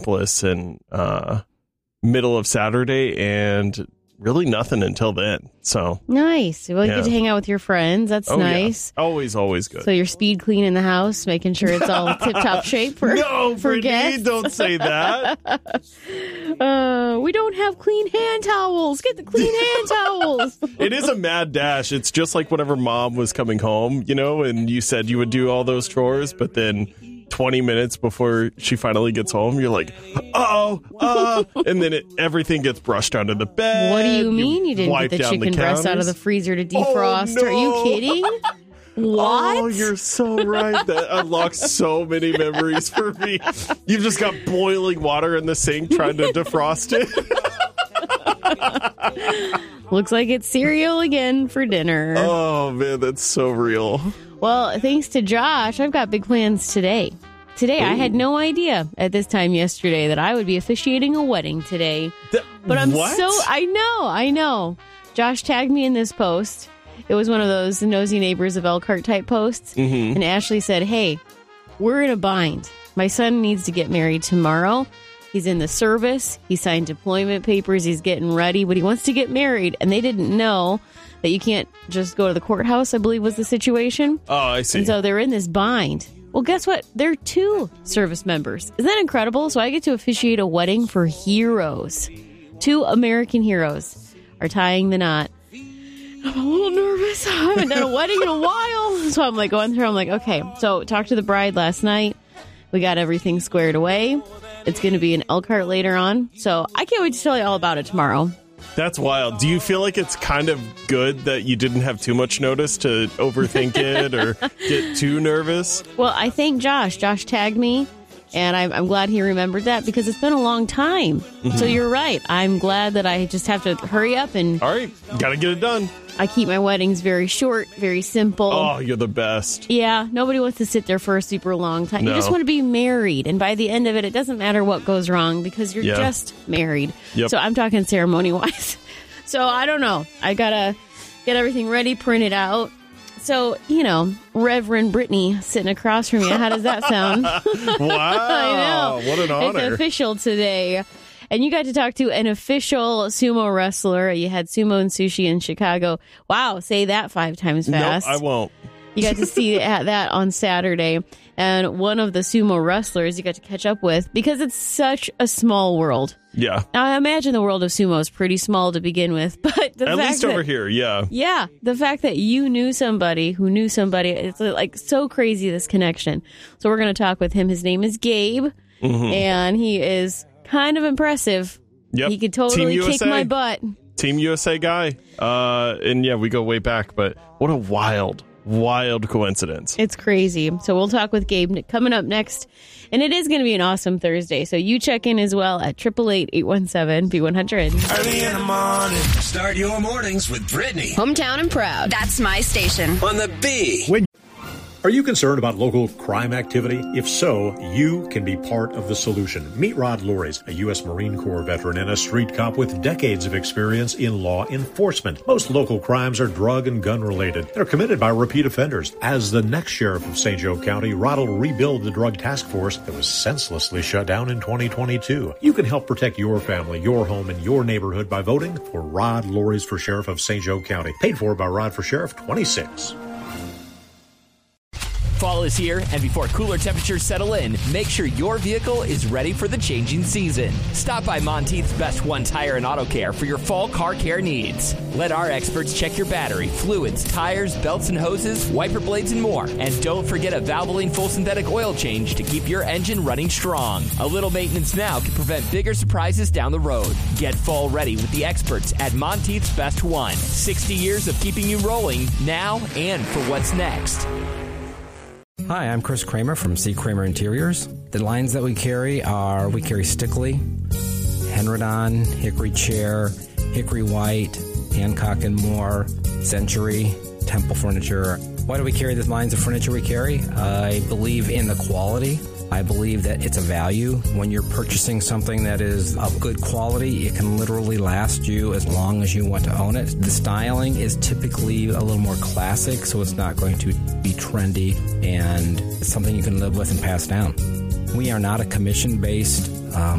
Minneapolis and middle of Saturday, and really nothing until then. So nice. Well, you get to hang out with your friends. That's nice. Yeah. Always good. So you're speed cleaning the house, making sure it's all tip-top shape for Brittany, guests. don't say that. We don't have clean hand towels. Get the clean hand towels. It is a mad dash. It's just like whenever Mom was coming home, and you said you would do all those chores, but then 20 minutes before she finally gets home, you're like, and then everything gets brushed onto the bed. What do you mean you didn't get the chicken breast out of the freezer to defrost? Oh, no. Are you kidding? What? Oh, you're so right. That unlocks so many memories for me. You've just got boiling water in the sink trying to defrost it. Looks like it's cereal again for dinner. Oh, man, that's so real. Well, thanks to Josh, I've got big plans today. Ooh. I had no idea at this time yesterday that I would be officiating a wedding today. But I'm what? I know. Josh tagged me in this post. It was one of those nosy neighbors of Elkhart type posts. Mm-hmm. And Ashley said, hey, we're in a bind. My son needs to get married tomorrow. He's in the service. He signed deployment papers. He's getting ready, but he wants to get married. And they didn't know that you can't just go to the courthouse, I believe was the situation. Oh, I see. And so they're in this bind. Well, guess what? They're 2 service members. Isn't that incredible? So I get to officiate a wedding for heroes. 2 American heroes are tying the knot. I'm a little nervous. I haven't done a wedding in a while. So I'm like going through. I'm like, okay. So talked to the bride last night. We got everything squared away. It's going to be in Elkhart later on. So I can't wait to tell you all about it tomorrow. That's wild. Do you feel like it's kind of good that you didn't have too much notice to overthink it or get too nervous? Well, I thank Josh. Josh tagged me, and I'm glad he remembered that because it's been a long time. Mm-hmm. So you're right. I'm glad that I just have to hurry up and... All right. Got to get it done. I keep my weddings very short, very simple. Oh, you're the best. Yeah, nobody wants to sit there for a super long time. No. You just want to be married. And by the end of it, it doesn't matter what goes wrong because you're just married. Yep. So I'm talking ceremony-wise. So I don't know. I got to get everything ready, print it out. So, Reverend Brittany sitting across from you. How does that sound? Wow. I know. What an honor. It's official today. And you got to talk to an official sumo wrestler. You had Sumo and Sushi in Chicago. Wow, say that 5 times fast. No, I won't. You got to see that on Saturday. And one of the sumo wrestlers you got to catch up with because it's such a small world. Yeah. Now, I imagine the world of sumo is pretty small to begin with. But at least over here, yeah. Yeah. The fact that you knew somebody who knew somebody, it's like so crazy, this connection. So we're going to talk with him. His name is Gabe. Mm-hmm. And he is... kind of impressive. Yep. He could totally kick my butt. Team USA guy. And yeah, we go way back, but what a wild coincidence. It's crazy. So we'll talk with Gabe coming up next. And it is going to be an awesome Thursday. So you check in as well at 888-817-B100. Early in the morning. Start your mornings with Brittany. Hometown and proud. That's my station. On the B. Are you concerned about local crime activity? If so, you can be part of the solution. Meet Rod Luries, a U.S. Marine Corps veteran and a street cop with decades of experience in law enforcement. Most local crimes are drug and gun related. They're committed by repeat offenders. As the next sheriff of St. Joe County, Rod will rebuild the drug task force that was senselessly shut down in 2022. You can help protect your family, your home, and your neighborhood by voting for Rod Luries for Sheriff of St. Joe County. Paid for by Rod for Sheriff 26. Fall is here, and before cooler temperatures settle in, make sure your vehicle is ready for the changing season. Stop by Monteith's Best One Tire and Auto Care for your fall car care needs. Let our experts check your battery, fluids, tires, belts and hoses, wiper blades, and more. And don't forget a Valvoline full synthetic oil change to keep your engine running strong. A little maintenance now can prevent bigger surprises down the road. Get fall ready with the experts at Monteith's Best One. 60 years of keeping you rolling now and for what's next. Hi, I'm Chris Kramer from C. Kramer Interiors. The lines that we carry Stickley, Henrodon, Hickory Chair, Hickory White, Hancock and Moore, Century, Temple Furniture. Why do we carry the lines of furniture we carry? I believe in the quality. I believe that it's a value. When you're purchasing something that is of good quality, it can literally last you as long as you want to own it. The styling is typically a little more classic, so it's not going to be trendy, and it's something you can live with and pass down. We are not a commission-based